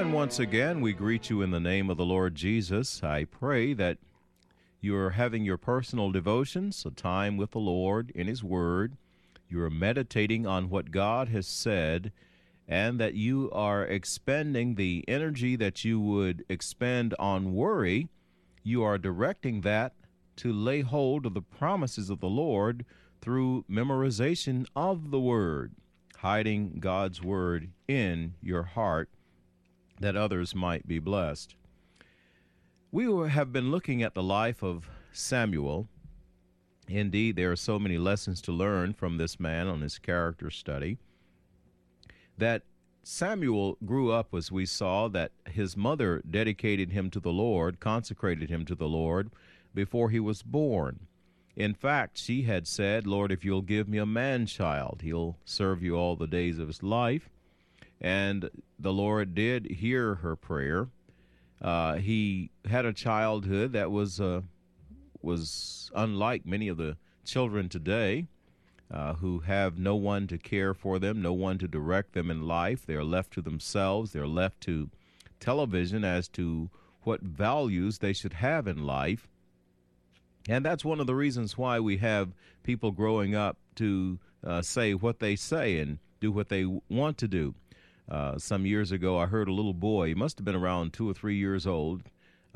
And once again, we greet you in the name of the Lord Jesus. I pray that you're having your personal devotions, a time with the Lord in His Word. You're meditating on what God has said, and that you are expending the energy that you would expend on worry. You are directing that to lay hold of the promises of the Lord through memorization of the Word, hiding God's Word in your heart that others might be blessed. We have been looking at the life of Samuel. Indeed, there are so many lessons to learn from this man on his character study. That Samuel grew up, as we saw, that his mother dedicated him to the Lord, consecrated him to the Lord before he was born. In fact, she had said, "Lord, if you'll give me a man-child, he'll serve you all the days of his life." And the Lord did hear her prayer. He had a childhood that was unlike many of the children today, who have no one to care for them, no one to direct them in life. They're left to themselves. They're left to television as to what values they should have in life. And that's one of the reasons why we have people growing up to say what they say and do what they want to do. Some years ago, I heard a little boy, he must have been around 2 or 3 years old.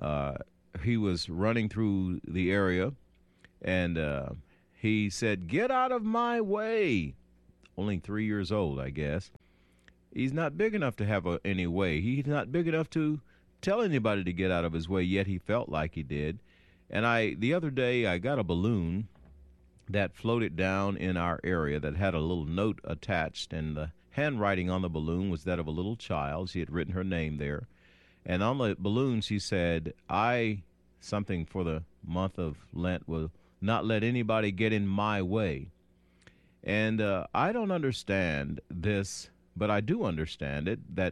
He was running through the area, and he said, "Get out of my way." Only 3 years old, I guess. He's not big enough to have any way. He's not big enough to tell anybody to get out of his way, yet he felt like he did. And the other day, I got a balloon that floated down in our area that had a little note attached, and the handwriting on the balloon was that of a little child. She had written her name there. And on the balloon, she said, something for the month of Lent, will not let anybody get in my way. And I don't understand this, but I do understand it, that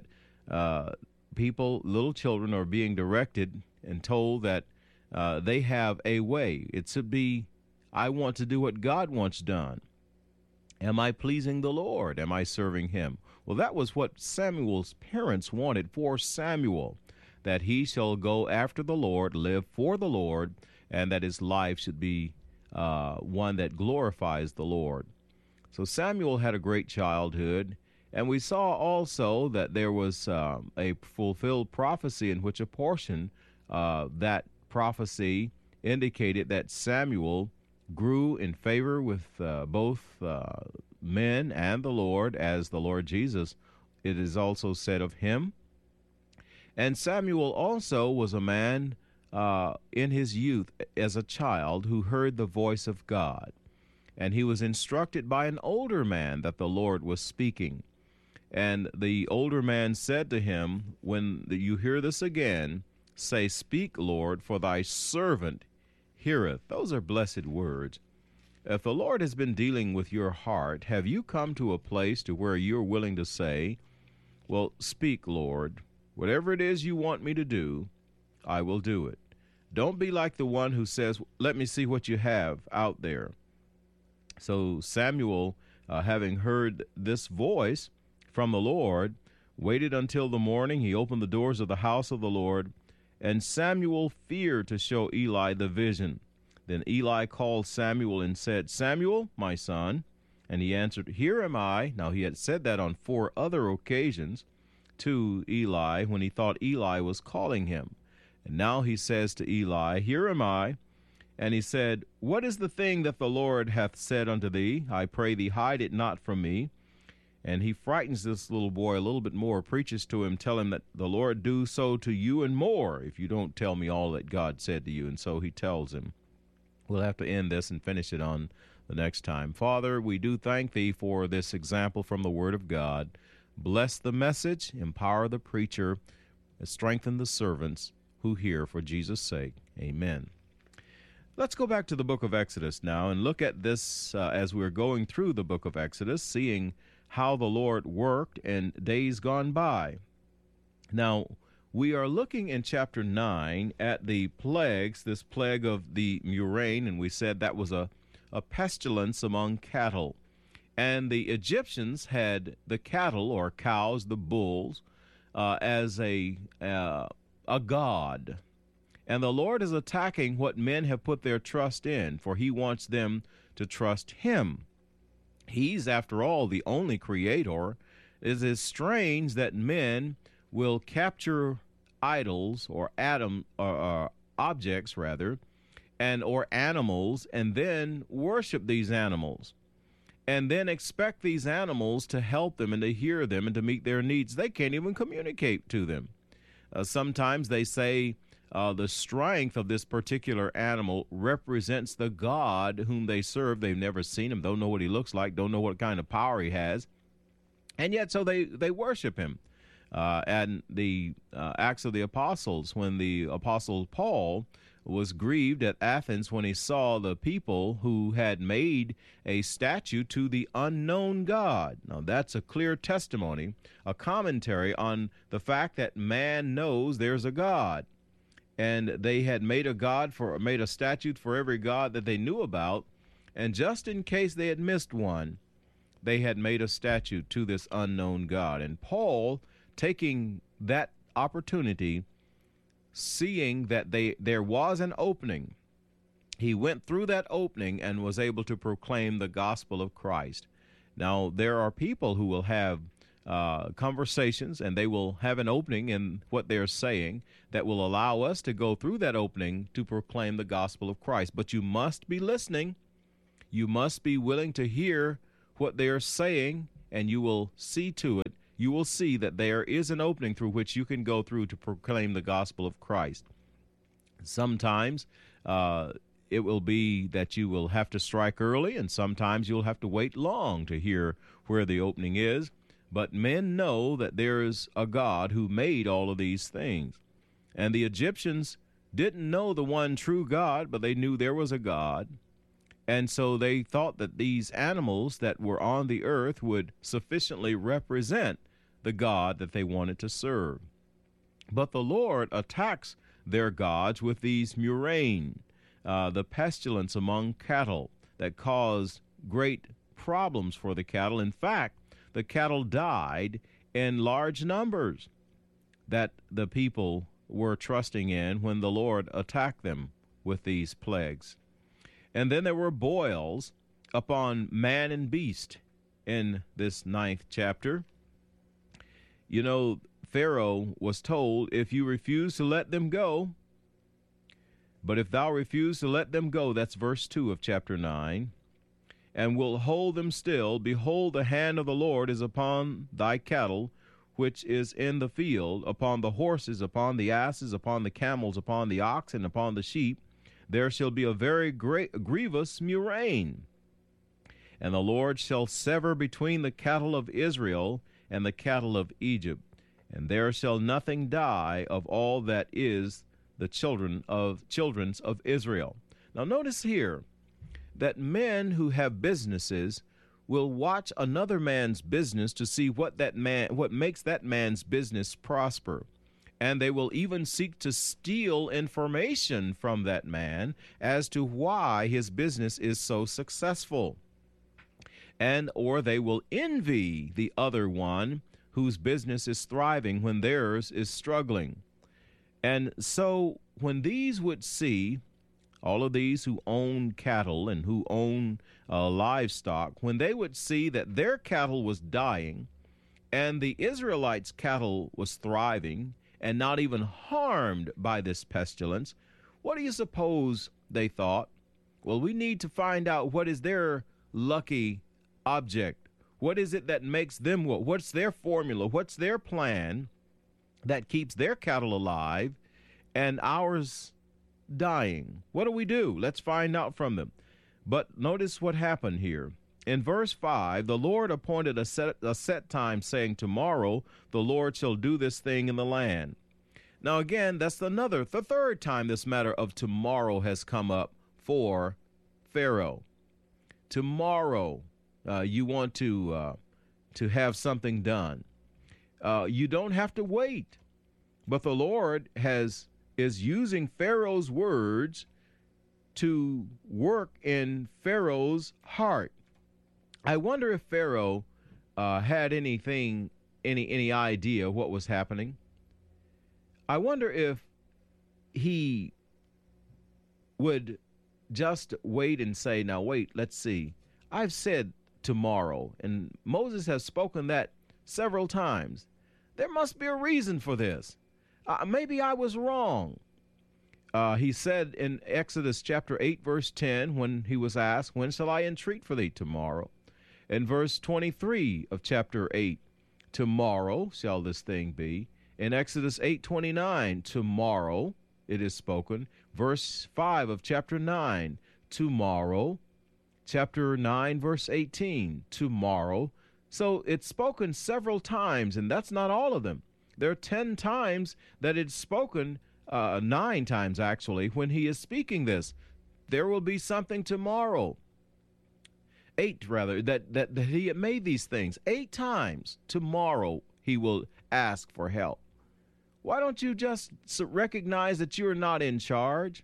people, little children, are being directed and told that they have a way. It should be, I want to do what God wants done. Am I pleasing the Lord? Am I serving Him? Well, that was what Samuel's parents wanted for Samuel, that he shall go after the Lord, live for the Lord, and that his life should be one that glorifies the Lord. So Samuel had a great childhood, and we saw also that there was a fulfilled prophecy in which a portion that prophecy indicated that Samuel grew in favor with both men and the Lord, as the Lord Jesus, it is also said of him. And Samuel also was a man in his youth as a child who heard the voice of God. And he was instructed by an older man that the Lord was speaking. And the older man said to him, "When you hear this again, say, 'Speak, Lord, for thy servant heareth.'" Those are blessed words. If the Lord has been dealing with your heart, have you come to a place to where you're willing to say, "Well, speak, Lord. Whatever it is you want me to do, I will do it." Don't be like the one who says, "Let me see what you have out there." So Samuel, having heard this voice from the Lord, waited until the morning. He opened the doors of the house of the Lord, and Samuel feared to show Eli the vision. Then Eli called Samuel and said, "Samuel, my son." And he answered, "Here am I." Now he had said that on 4 other occasions to Eli when he thought Eli was calling him. And now he says to Eli, "Here am I." And he said, "What is the thing that the Lord hath said unto thee? I pray thee, hide it not from me." And he frightens this little boy a little bit more, preaches to him, tell him that the Lord do so to you and more if you don't tell me all that God said to you. And so he tells him. We'll have to end this and finish it on the next time. Father, we do thank thee for this example from the Word of God. Bless the message, empower the preacher, and strengthen the servants who hear for Jesus' sake. Amen. Let's go back to the book of Exodus now and look at this as we're going through the book of Exodus, seeing how the Lord worked in days gone by. Now, we are looking in chapter 9 at the plagues, this plague of the murrain, and we said that was a pestilence among cattle. And the Egyptians had the cattle or cows, the bulls, as a god. And the Lord is attacking what men have put their trust in, for he wants them to trust him. He's, after all, the only creator. It is strange that men will capture idols or objects rather, and or animals, and then worship these animals, and then expect these animals to help them and to hear them and to meet their needs. They can't even communicate to them. Sometimes they say the strength of this particular animal represents the God whom they serve. They've never seen him, don't know what he looks like, don't know what kind of power he has, and yet so they worship him. And the Acts of the Apostles, when the Apostle Paul was grieved at Athens when he saw the people who had made a statue to the unknown God. Now, that's a clear testimony, a commentary on the fact that man knows there's a God. And they had made a statue for every god that they knew about, and just in case they had missed one, they had made a statue to this unknown God. And Paul, taking that opportunity, seeing that there was an opening, he went through that opening and was able to proclaim the gospel of Christ. Now, there are people who will have conversations, and they will have an opening in what they're saying that will allow us to go through that opening to proclaim the gospel of Christ. But you must be listening. You must be willing to hear what they are saying, and you will see to it. You will see that there is an opening through which you can go through to proclaim the gospel of Christ. Sometimes it will be that you will have to strike early, and sometimes you'll have to wait long to hear where the opening is. But men know that there is a God who made all of these things. And the Egyptians didn't know the one true God, but they knew there was a God. And so they thought that these animals that were on the earth would sufficiently represent the God that they wanted to serve. But the Lord attacks their gods with these murrain, the pestilence among cattle that caused great problems for the cattle. In fact, the cattle died in large numbers that the people were trusting in when the Lord attacked them with these plagues. And then there were boils upon man and beast in this 9th chapter. You know, Pharaoh was told, if you refuse to let them go, but if thou refuse to let them go, that's verse 2 of chapter 9, and will hold them still, behold, the hand of the Lord is upon thy cattle, which is in the field, upon the horses, upon the asses, upon the camels, upon the oxen, upon the sheep. There shall be a very grievous murrain. And the Lord shall sever between the cattle of Israel and the cattle of Egypt, and there shall nothing die of all that is the children's of Israel. Now notice here that men who have businesses will watch another man's business to see what makes that man's business prosper. And they will even seek to steal information from that man as to why his business is so successful. Or they will envy the other one whose business is thriving when theirs is struggling. And so when these would see, all of these who own cattle and who own livestock, when they would see that their cattle was dying and the Israelites' cattle was thriving and not even harmed by this pestilence, what do you suppose they thought? Well, we need to find out what is their lucky object. What is it that makes them what's their formula? What's their plan that keeps their cattle alive and ours dying? What do? Let's find out from them. But notice what happened here. In verse 5, the Lord appointed a set time, saying, tomorrow the Lord shall do this thing in the land. Now again, that's the third time this matter of tomorrow has come up for Pharaoh. Tomorrow, you want to have something done. You don't have to wait. But the Lord is using Pharaoh's words to work in Pharaoh's heart. I wonder if Pharaoh had anything any idea what was happening. I wonder if he would just wait and say, now wait, let's see. I've said tomorrow, and Moses has spoken that several times. There must be a reason for this. Maybe I was wrong. He said in Exodus chapter 8, verse 10, when he was asked, when shall I entreat for thee? Tomorrow. In verse 23 of chapter 8, tomorrow shall this thing be. In Exodus 8:29, tomorrow it is spoken. Verse 5 of chapter 9, tomorrow. Chapter 9, verse 18, tomorrow. So it's spoken several times, and that's not all of them. There are 10 times that it's spoken, 9 times actually, when he is speaking this. There will be something tomorrow. 8 rather, that he made these things. 8 times tomorrow he will ask for help. Why don't you just recognize that you're not in charge?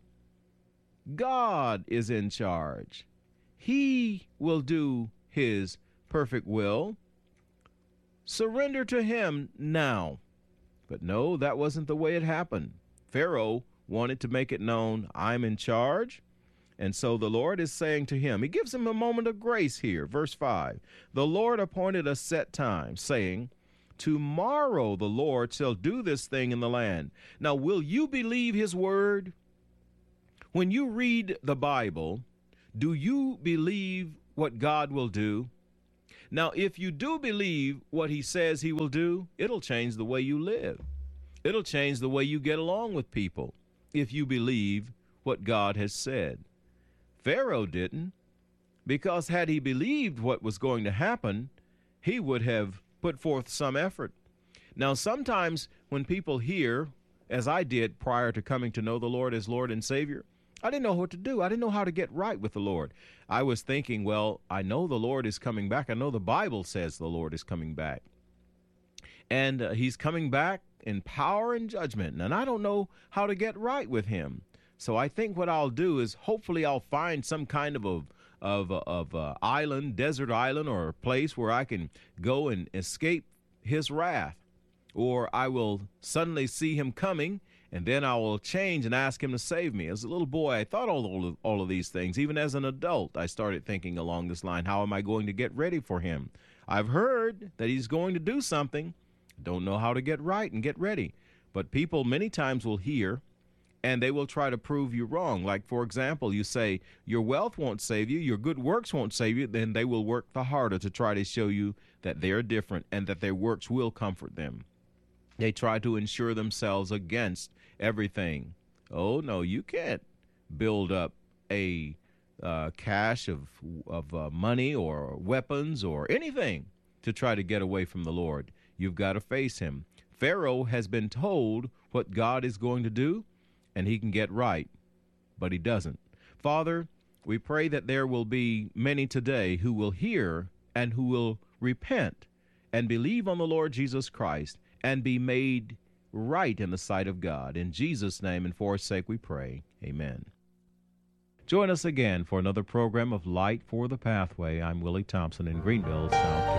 God is in charge. He will do his perfect will. Surrender to him now. But no, that wasn't the way it happened. Pharaoh wanted to make it known, I'm in charge. And so the Lord is saying to him, he gives him a moment of grace here. Verse 5, the Lord appointed a set time, saying, tomorrow the Lord shall do this thing in the land. Now, will you believe his word? When you read the Bible, do you believe what God will do? Now, if you do believe what he says he will do, it'll change the way you live. It'll change the way you get along with people if you believe what God has said. Pharaoh didn't, because had he believed what was going to happen, he would have put forth some effort. Now, sometimes when people hear, as I did prior to coming to know the Lord as Lord and Savior, I didn't know what to do. I didn't know how to get right with the Lord. I was thinking, well, I know the Lord is coming back. I know the Bible says the Lord is coming back. And he's coming back in power and judgment. And I don't know how to get right with him. So I think what I'll do is hopefully I'll find some kind of island, desert island, or a place where I can go and escape his wrath. Or I will suddenly see him coming, and then I will change and ask him to save me. As a little boy, I thought all of these things. Even as an adult, I started thinking along this line, how am I going to get ready for him? I've heard that he's going to do something. Don't know how to get right and get ready. But people many times will hear, and they will try to prove you wrong. Like, for example, you say, your wealth won't save you, your good works won't save you, then they will work the harder to try to show you that they're different and that their works will comfort them. They try to insure themselves against everything. Oh, no, you can't build up a cache of money or weapons or anything to try to get away from the Lord. You've got to face him. Pharaoh has been told what God is going to do, and he can get right, but he doesn't. Father, we pray that there will be many today who will hear and who will repent and believe on the Lord Jesus Christ and be made right in the sight of God. In Jesus' name and for his sake we pray. Amen. Join us again for another program of Light for the Pathway. I'm Willie Thompson in Greenville, South